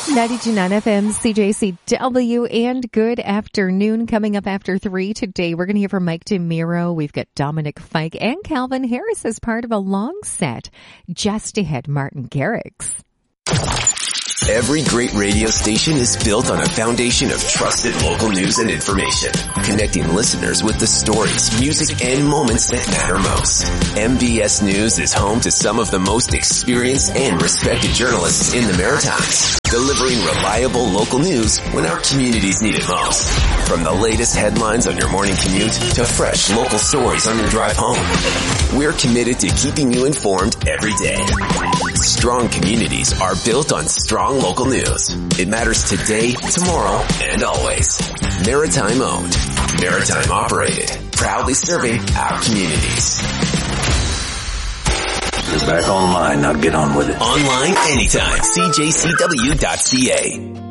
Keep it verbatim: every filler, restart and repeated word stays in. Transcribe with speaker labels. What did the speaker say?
Speaker 1: ninety-two point nine F M, C J C W, and good afternoon. Coming up after three today, we're going to hear from Mike DeMiro. We've got Dominic Fike and Calvin Harris as part of a long set. Just ahead, Martin Garrix.
Speaker 2: Every great radio station is built on a foundation of trusted local news and information, connecting listeners with the stories, music, and moments that matter most. M B S News is home to some of the most experienced and respected journalists in the Maritimes, delivering reliable local news when our communities need it most. From the latest headlines on your morning commute to fresh local stories on your drive home, we're committed to keeping you informed every day. Strong communities are built on strong local news. It matters today, tomorrow, and always. Maritime owned, Maritime operated, proudly serving our communities.
Speaker 3: You're back online, now get on with it.
Speaker 2: Online anytime, C J C W dot C A.